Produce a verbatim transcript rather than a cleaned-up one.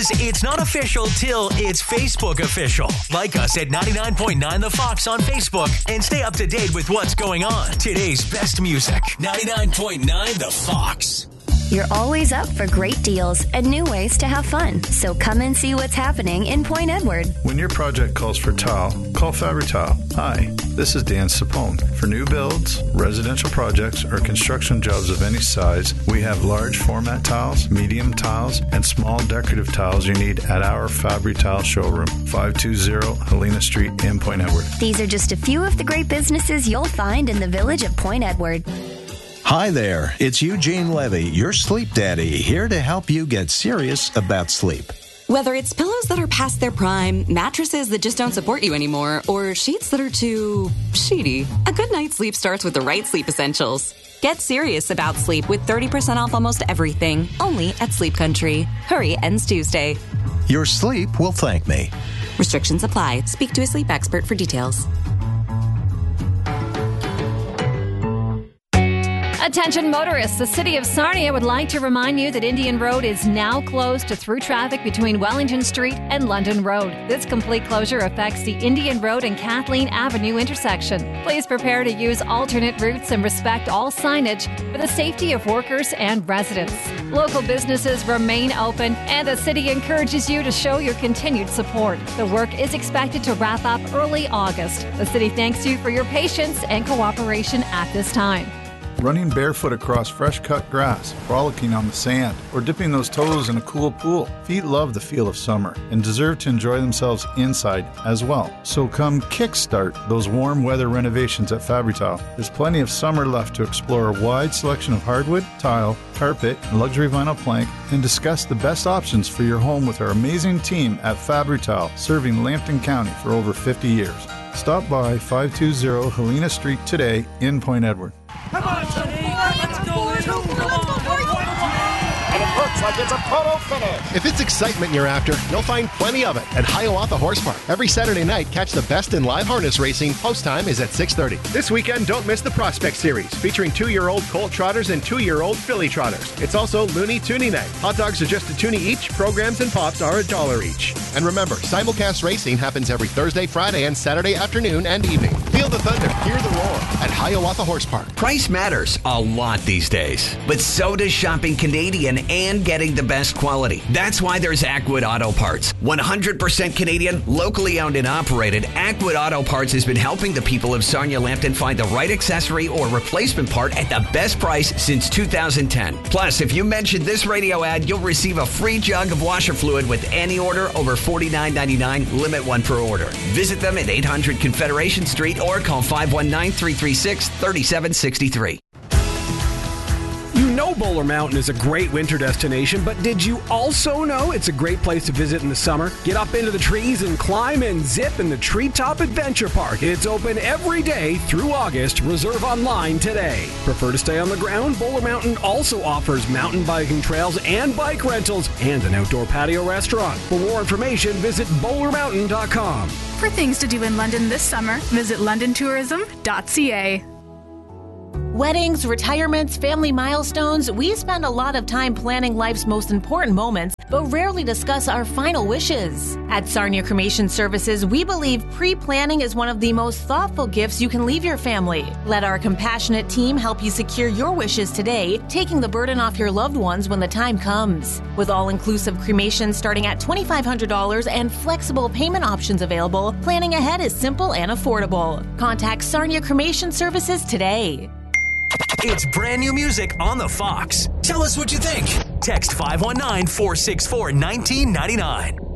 It's not official till it's Facebook official. Like us at ninety-nine point nine The Fox on Facebook and stay up to date with what's going on. Today's best music. ninety-nine point nine The Fox. You're always up for great deals and new ways to have fun. So come and see what's happening in Point Edward. When your project calls for tile, call Fabri-Tile. Hi, this is Dan Sapone. For new builds, residential projects, or construction jobs of any size, we have large format tiles, medium tiles, and small decorative tiles you need at our Fabri-Tile showroom, five two zero Helena Street in Point Edward. These are just a few of the great businesses you'll find in the village of Point Edward. Hi there, it's Eugene Levy, your sleep daddy, here to help you get serious about sleep. Whether it's pillows that are past their prime, mattresses that just don't support you anymore, or sheets that are too sheety, a good night's sleep starts with the right sleep essentials. Get serious about sleep with thirty percent off almost everything, only at Sleep Country. Hurry, ends Tuesday. Your sleep will thank me. Restrictions apply. Speak to a sleep expert for details. Attention motorists, the City of Sarnia would like to remind you that Indian Road is now closed to through traffic between Wellington Street and London Road. This complete closure affects the Indian Road and Kathleen Avenue intersection. Please prepare to use alternate routes and respect all signage for the safety of workers and residents. Local businesses remain open, and the city encourages you to show your continued support. The work is expected to wrap up early August. The city thanks you for your patience and cooperation at this time. Running barefoot across fresh-cut grass, frolicking on the sand, or dipping those toes in a cool pool. Feet love the feel of summer and deserve to enjoy themselves inside as well. So come kickstart those warm weather renovations at Fabri-Tile. There's plenty of summer left to explore a wide selection of hardwood, tile, carpet, and luxury vinyl plank, and discuss the best options for your home with our amazing team at Fabri-Tile, serving Lambton County for over fifty years. Stop by five two zero Helena Street today in Point Edward. Come on, Sonny! Let's go! Two! Come on! And it looks like it's a total finish! If it's excitement you're after, you'll find plenty of it at Hiawatha Horse Park. Every Saturday night, catch the best in live harness racing. Post time is at six thirty. This weekend, don't miss the Prospect Series, featuring two-year-old colt trotters and two-year-old filly trotters. It's also Looney Toonie Night. Hot dogs are just a toonie each. Programs and pops are a dollar each. And remember, simulcast racing happens every Thursday, Friday, and Saturday afternoon and evening. Feel the thunder, hear the roar at Hiawatha Horse Park. Price matters a lot these days, but so does shopping Canadian and getting the best quality. That's why there's Ackwood Auto Parts. one hundred percent Canadian, locally owned and operated, Ackwood Auto Parts has been helping the people of Sarnia-Lambton find the right accessory or replacement part at the best price since two thousand ten. Plus, if you mention this radio ad, you'll receive a free jug of washer fluid with any order over forty-nine ninety-nine, limit one per order. Visit them at eight hundred Confederation Street or call five one nine, three three six, three seven six three. You know Bowler Mountain is a great winter destination, but did you also know it's a great place to visit in the summer? Get up into the trees and climb and zip in the Treetop Adventure Park. It's open every day through August. Reserve online today. Prefer to stay on the ground? Bowler Mountain also offers mountain biking trails and bike rentals and an outdoor patio restaurant. For more information, visit bowler mountain dot com. For things to do in London this summer, visit london tourism dot c a. Weddings, retirements, family milestones, we spend a lot of time planning life's most important moments, but rarely discuss our final wishes. At Sarnia Cremation Services, we believe pre-planning is one of the most thoughtful gifts you can leave your family. Let our compassionate team help you secure your wishes today, taking the burden off your loved ones when the time comes. With all-inclusive cremation starting at twenty-five hundred dollars and flexible payment options available, planning ahead is simple and affordable. Contact Sarnia Cremation Services today. It's brand new music on the Fox. Tell us what you think. Text five one nine, four six four, one nine nine nine.